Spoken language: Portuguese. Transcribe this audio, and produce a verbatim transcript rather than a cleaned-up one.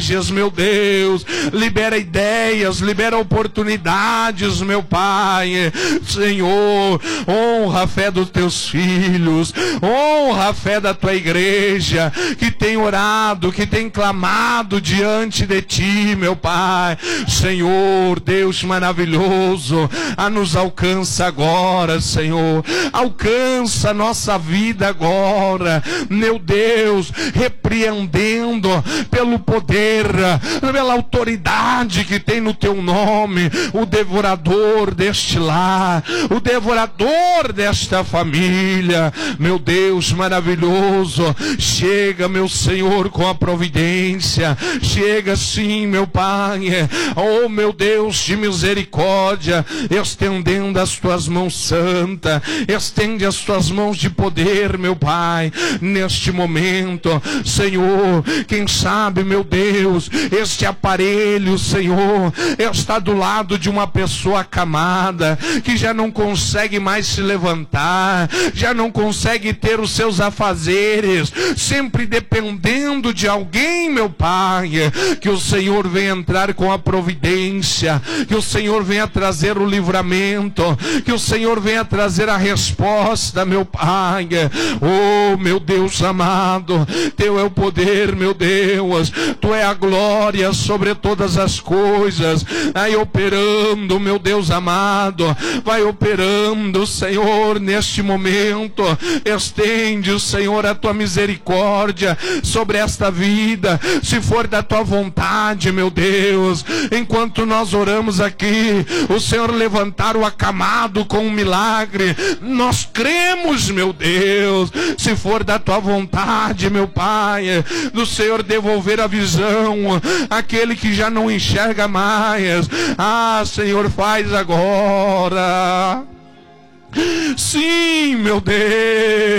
meu Deus, libera ideias, libera oportunidades, meu Pai. Senhor, honra a fé dos teus filhos, honra a fé da tua igreja, que tem orado, que tem clamado diante de ti, meu Pai. Senhor, Deus maravilhoso, a nos alcança agora, Senhor, alcança a nossa vida agora, meu Deus, repreendendo pelo poder, pela autoridade que tem no teu nome, o devorador deste lar, o devorador desta família. Meu Deus maravilhoso, chega, meu Senhor, com a providência, chega sim, meu Pai, oh meu Deus de misericórdia, estendendo as tuas mãos santas, estende as tuas mãos de poder, meu Pai, neste momento, Senhor. Quem sabe, meu Deus, este aparelho, Senhor, está do lado de uma pessoa acamada, que já não consegue mais se levantar, já não consegue ter os seus afazeres, sempre dependendo de alguém, meu Pai. Que o Senhor venha entrar com a providência, que o Senhor venha trazer o livramento, que o Senhor venha trazer a resposta, meu Pai. Oh, meu Deus amado, teu é o poder, meu Deus, tu é a glória sobre todas as coisas. Vai operando, meu Deus amado, vai operando, Senhor, neste momento. Estende, Senhor, a tua misericórdia sobre esta vida, se for da tua vontade, meu Deus. Enquanto nós oramos aqui, o Senhor levantar o acamado com um milagre, nós cremos, meu Deus. Se for da tua vontade, meu Pai, do Senhor devolver a visão aquele que já não enxerga mais, ah, Senhor, faz agora. Sim, meu Deus.